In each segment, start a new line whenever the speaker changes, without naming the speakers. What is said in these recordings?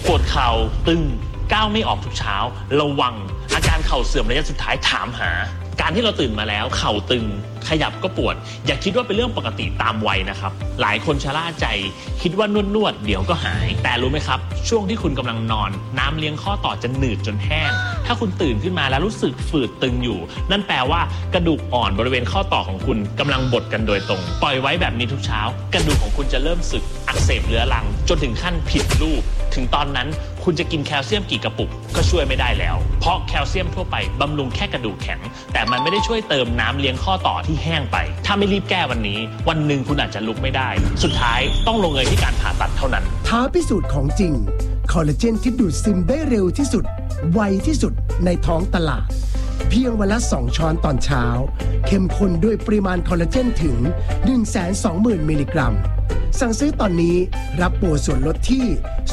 ปวดเข่าตึงก้าวไม่ออกทุกเช้าระวังอาการเข่าเสื่อมระยะสุดท้ายถามหาการที่เราตื่นมาแล้วเข่าตึงขยับก็ปวดอย่าคิดว่าเป็นเรื่องปกติตามวัยนะครับหลายคนชะล่าใจคิดว่านวดเดี๋ยวก็หายแต่รู้ไหมครับช่วงที่คุณกำลังนอนน้ำเลี้ยงข้อต่อจะหนืดจนแห้งถ้าคุณตื่นขึ้นมาแล้วรู้สึกฝืดตึงอยู่นั่นแปลว่ากระดูกอ่อนบริเวณข้อต่อของคุณกำลังบดกันโดยตรงปล่อยไว้แบบนี้ทุกเช้ากระดูกของคุณจะเริ่มสึกอักเสบเรื้อรังจนถึงขั้นผิดรูปถึงตอนนั้นคุณจะกินแคลเซียมกี่กระปุกก็ช่วยไม่ได้แล้วเพราะแคลเซียมทั่วไปบำรุงแค่กระดูกแข็งแต่มันไม่ได้ช่วยเติมน้ำเลี้ยงข้อต่อที่แห้งไปถ้าไม่รีบแก้วันนี้วันหนึ่งคุณอาจจะลุกไม่ได้สุดท้ายต้องลงเอยที่การผ่าตัดเท่านั้น
ท้าพิสูจน์ของจริงคอลลาเจนที่ดูดซึมได้เร็วที่สุดไวที่สุดในท้องตลาดเพียงวันละ2ช้อนตอนเช้าเข้มข้นด้วยปริมาณคอลลาเจนถึง 120,000 มิลลิกรัมสั่งซื้อตอนนี้รับโปรส่วนลดที่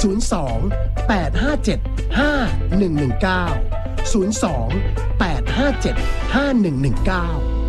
02-857-5119 02-857-5119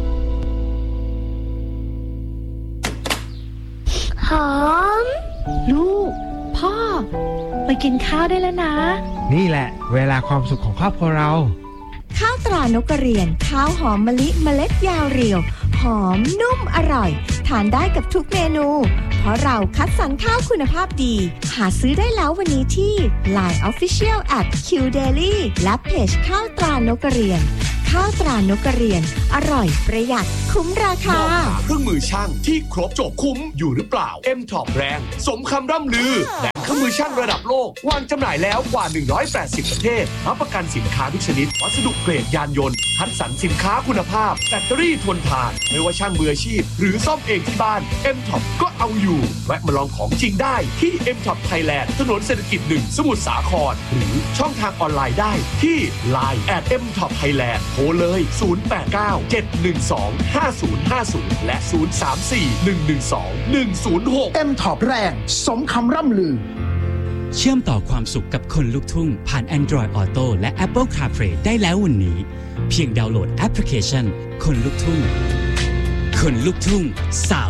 หอมลูกพ่อไปกินข้าวได้แล้วนะ
นี่แหละเวลาความสุขของครอบครัวเรา
ข้าวตรานกกระเรียนข้าวหอมมะลิเมล็ดยาวเรียวหอมนุ่มอร่อยทานได้กับทุกเมนูเพราะเราคัดสรรข้าวคุณภาพดีหาซื้อได้แล้ววันนี้ที่ Line Official @QDaily และเพจข้าวตรานกกระเรียนข้าวตรานกกระเรียนอร่อยประหยัดคุ้มราคา
เครื่องมือช่างที่ครบจบคุ้มอยู่หรือเปล่า M-Top แรงสมคำร่ำลือและเครื่องมือช่างระดับโลกวางจำหน่ายแล้วกว่า180ประเทศรับประกันสินค้าทุกชนิดวัสดุเกรดยานยนต์คัดสรรสินค้าคุณภาพแบตเตอรี่ทนทานไม่ว่าช่างมืออาชีพหรือซ่อมเองที่บ้าน M-Top ก็เอาอยู่แวะมาลองของจริงได้ที่ M-Top Thailand ถนนเศรษฐกิจ1สมุทรสาครหรือช่องทางออนไลน์ได้ที่ Line @M-Top Thailand โทรเลย089-712-5050 และ 034-112-106
M-Top แรงสมคำร่ำลือ
เชื่อมต่อความสุขกับคนลุกทุ่งผ่าน Android Auto และ Apple CarPlay ได้แล้ววันนี้เพียงดาวน์โหลดแอปพลิเคชันคนลุกทุ่งคนลุกทุ่ง Sound